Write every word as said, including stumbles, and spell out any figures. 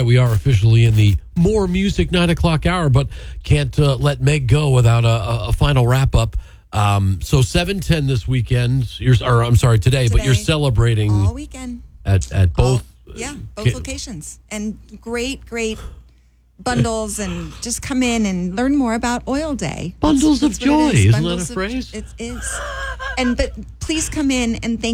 right, we are officially in the more music nine o'clock hour, but can't uh, let Meg go without a, a, a final wrap up. Um, so seven ten this weekend, you're, or I'm sorry, today, today, but you're celebrating all weekend at, at both. All, yeah, both can, locations. And great, great bundles, and just come in and learn more about Oil Day. Bundles that's, of that's joy, is. isn't bundles that a phrase? Of, it is. And, but please come in and thank